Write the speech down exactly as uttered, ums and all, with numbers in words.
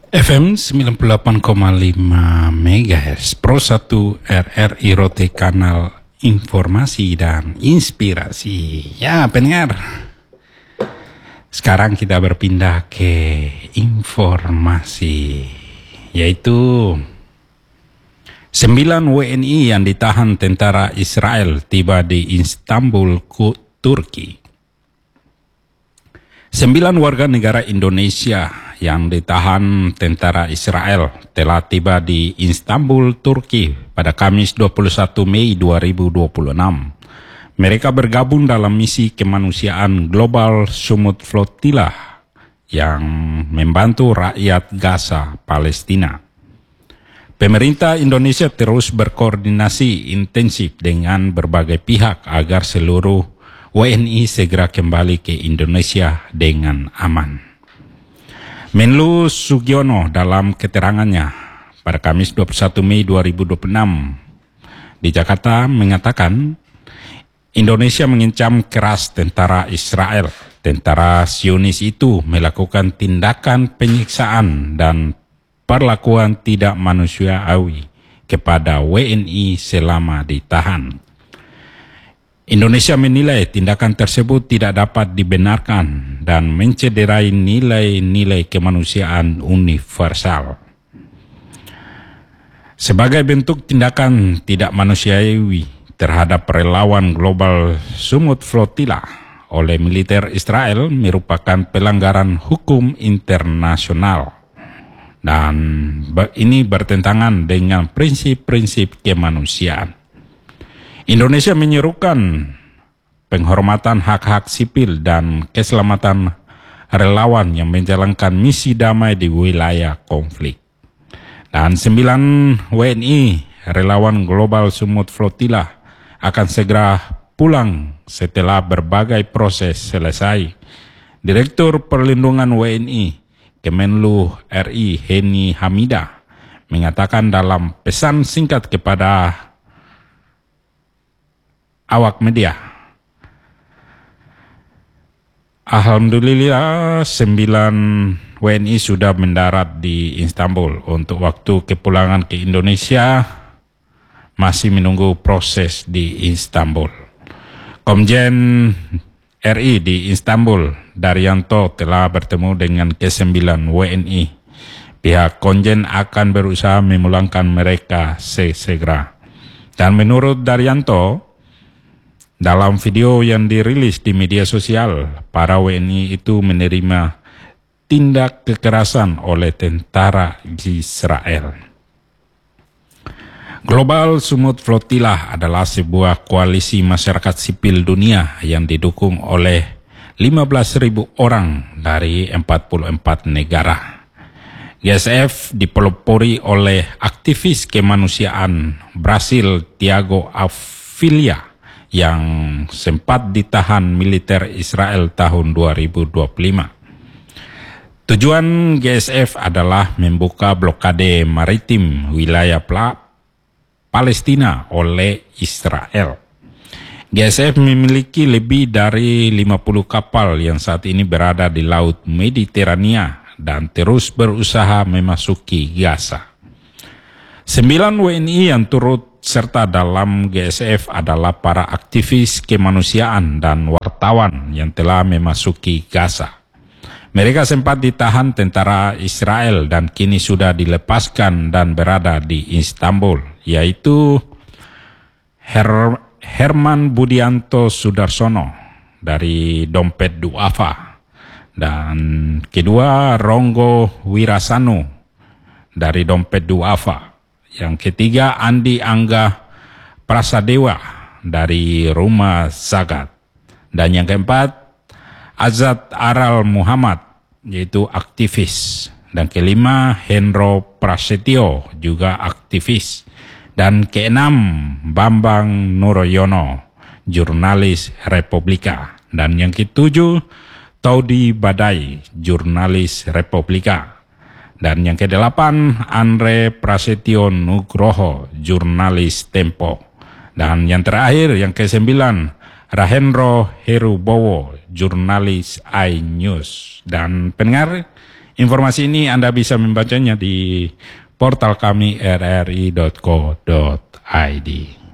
F M sembilan puluh delapan koma lima MHz Pro satu R R I Rote, kanal informasi dan inspirasi. Ya pendengar, sekarang kita berpindah ke informasi, yaitu sembilan W N I yang ditahan tentara Israel tiba di Istanbul, Turki. Sembilan warga negara Indonesia yang ditahan tentara Israel telah tiba di Istanbul, Turki pada Kamis dua puluh satu Mei dua ribu dua puluh enam. Mereka bergabung dalam misi kemanusiaan Global Sumut Flotilla yang membantu rakyat Gaza, Palestina. Pemerintah Indonesia terus berkoordinasi intensif dengan berbagai pihak agar seluruh W N I segera kembali ke Indonesia dengan aman. Menlu Sugiono dalam keterangannya pada Kamis dua puluh satu Mei dua ribu dua puluh enam di Jakarta mengatakan Indonesia mengancam keras tentara Israel. Tentara Zionis itu melakukan tindakan penyiksaan dan perlakuan tidak manusiawi kepada W N I selama ditahan. Indonesia menilai tindakan tersebut tidak dapat dibenarkan dan mencederai nilai-nilai kemanusiaan universal. Sebagai bentuk tindakan tidak manusiawi terhadap relawan Global Sumut Flotilla oleh militer Israel merupakan pelanggaran hukum internasional dan ini bertentangan dengan prinsip-prinsip kemanusiaan. Indonesia menyerukan penghormatan hak-hak sipil dan keselamatan relawan yang menjalankan misi damai di wilayah konflik. Dan sembilan W N I relawan Global Sumut Flotilla akan segera pulang setelah berbagai proses selesai. Direktur Perlindungan W N I Kemenlu R I Heni Hamidah mengatakan dalam pesan singkat kepada awak media, alhamdulillah sembilan W N I sudah mendarat di Istanbul. Untuk waktu kepulangan ke Indonesia masih menunggu proses di Istanbul. Komjen R I di Istanbul, Daryanto, telah bertemu dengan kesembilan W N I. Pihak Konjen akan berusaha memulangkan mereka sesegera. Dan menurut Daryanto, dalam video yang dirilis di media sosial, para W N I itu menerima tindak kekerasan oleh tentara Israel. Global Sumut Flotilla adalah sebuah koalisi masyarakat sipil dunia yang didukung oleh lima belas ribu orang dari empat puluh empat negara. G S F dipelopori oleh aktivis kemanusiaan Brasil Thiago Afilia yang sempat ditahan militer Israel tahun dua ribu dua puluh lima. Tujuan G S F adalah membuka blokade maritim wilayah Palestina oleh Israel. G S F memiliki lebih dari lima puluh kapal yang saat ini berada di Laut Mediterania dan terus berusaha memasuki Gaza. Sembilan W N I yang turut serta dalam G S F adalah para aktivis kemanusiaan dan wartawan yang telah memasuki Gaza. Mereka sempat ditahan tentara Israel dan kini sudah dilepaskan dan berada di Istanbul, yaitu Her Herman Budianto Sudarsono dari Dompet Duafa, dan kedua Ronggo Wirasanu dari Dompet Duafa. Yang ketiga Andi Angga Prasadewa dari Rumah Zakat. Dan yang keempat Azad Aral Muhammad, yaitu aktivis. Dan kelima Hendro Prasetyo, juga aktivis. Dan keenam Bambang Nuroyono, jurnalis Republika. Dan yang ketujuh Taudi Badai, jurnalis Republika. Dan yang kedelapan, Andre Prasetyo Nugroho, jurnalis Tempo. Dan yang terakhir, yang kesembilan, Rahendro Herubowo, jurnalis iNews. Dan pendengar, Informasi ini Anda bisa membacanya di portal kami r r i dot co dot i d.